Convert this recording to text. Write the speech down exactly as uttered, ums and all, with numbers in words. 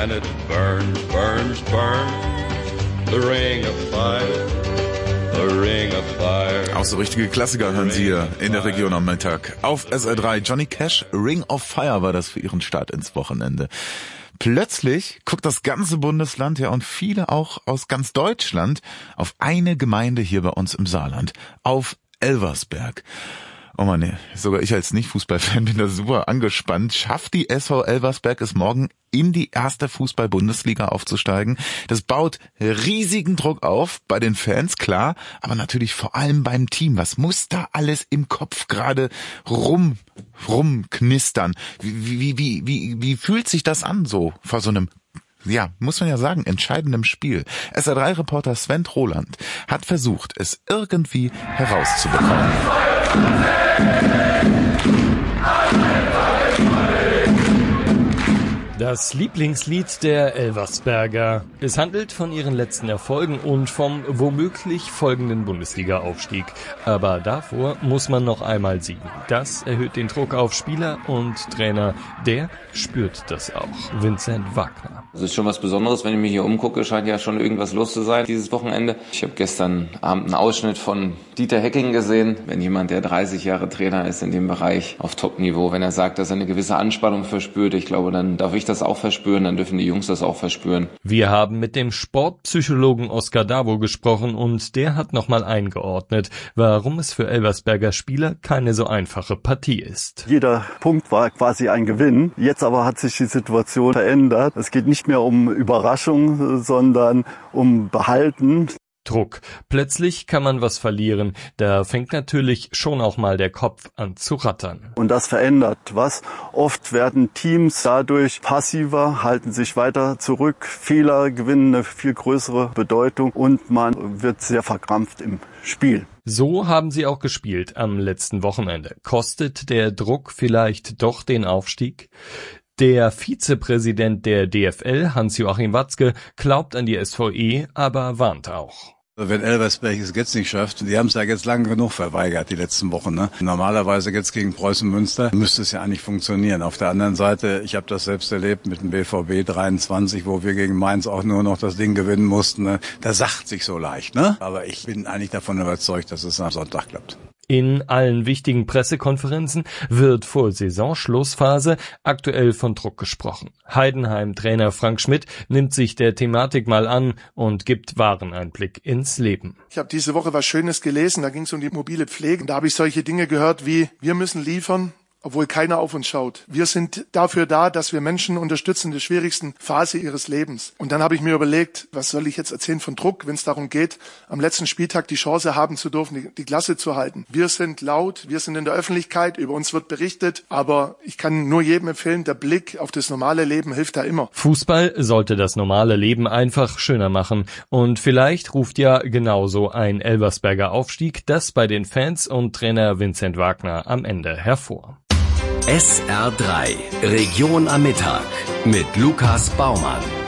and it burns, burns, burns. The ring of fire, the ring of fire. Auch so richtige Klassiker hören Sie hier in der Region am Mittag. Auf S R drei, Johnny Cash, Ring of Fire war das für Ihren Start ins Wochenende. Plötzlich guckt das ganze Bundesland, ja und viele auch aus ganz Deutschland, auf eine Gemeinde hier bei uns im Saarland, auf Elversberg. Oh Mann, sogar ich als Nicht-Fußballfan bin da super angespannt. Schafft die S V Elversberg es morgen in die erste Fußball-Bundesliga aufzusteigen? Das baut riesigen Druck auf bei den Fans, klar, aber natürlich vor allem beim Team. Was muss da alles im Kopf gerade rum, rumknistern? Wie, wie, wie, wie, wie fühlt sich das an so vor so einem, ja, muss man ja sagen, entscheidendem Spiel? S R drei Reporter Sven Roland hat versucht, es irgendwie herauszubekommen. Das Lieblingslied der Elversberger. Es handelt von ihren letzten Erfolgen und vom womöglich folgenden Bundesliga-Aufstieg. Aber davor muss man noch einmal siegen. Das erhöht den Druck auf Spieler und Trainer. Der spürt das auch. Vincent Wagner. Es ist schon was Besonderes, wenn ich mich hier umgucke, scheint ja schon irgendwas los zu sein dieses Wochenende. Ich habe gestern Abend einen Ausschnitt von Dieter Hecking gesehen. Wenn jemand, der dreißig Jahre Trainer ist in dem Bereich, auf Top-Niveau, wenn er sagt, dass er eine gewisse Anspannung verspürt, ich glaube, dann darf ich das auch verspüren, dann dürfen die Jungs das auch verspüren. Wir haben mit dem Sportpsychologen Oskar Davo gesprochen und der hat nochmal eingeordnet, warum es für Elversberger Spieler keine so einfache Partie ist. Jeder Punkt war quasi ein Gewinn. Jetzt aber hat sich die Situation verändert. Es geht nicht mehr um Überraschung, sondern um Behalten. Druck. Plötzlich kann man was verlieren. Da fängt natürlich schon auch mal der Kopf an zu rattern. Und das verändert was. Oft werden Teams dadurch passiver, halten sich weiter zurück. Fehler gewinnen eine viel größere Bedeutung und man wird sehr verkrampft im Spiel. So haben sie auch gespielt am letzten Wochenende. Kostet der Druck vielleicht doch den Aufstieg? Der Vizepräsident der D F L, Hans-Joachim Watzke, glaubt an die S V E, aber warnt auch. Wenn Elversberg es jetzt nicht schafft, die haben es ja jetzt lange genug verweigert, die letzten Wochen. Ne? Normalerweise jetzt gegen Preußen Münster müsste es ja eigentlich funktionieren. Auf der anderen Seite, ich habe das selbst erlebt mit dem B V B dreiundzwanzig, wo wir gegen Mainz auch nur noch das Ding gewinnen mussten. Ne? Da sagt sich so leicht, ne? Aber ich bin eigentlich davon überzeugt, dass es am Sonntag klappt. In allen wichtigen Pressekonferenzen wird vor Saisonschlussphase aktuell von Druck gesprochen. Heidenheim-Trainer Frank Schmidt nimmt sich der Thematik mal an und gibt wahren Einblick ins Leben. Ich habe diese Woche was Schönes gelesen, da ging es um die mobile Pflege. Da habe ich solche Dinge gehört wie, wir müssen liefern, obwohl keiner auf uns schaut. Wir sind dafür da, dass wir Menschen unterstützen in der schwierigsten Phase ihres Lebens. Und dann habe ich mir überlegt, was soll ich jetzt erzählen von Druck, wenn es darum geht, am letzten Spieltag die Chance haben zu dürfen, die, die Klasse zu halten. Wir sind laut, wir sind in der Öffentlichkeit, über uns wird berichtet, aber ich kann nur jedem empfehlen, der Blick auf das normale Leben hilft da immer. Fußball sollte das normale Leben einfach schöner machen. Und vielleicht ruft ja genauso ein Elversberger Aufstieg das bei den Fans und Trainer Vincent Wagner am Ende hervor. S R drei, Region am Mittag mit Lukas Baumann.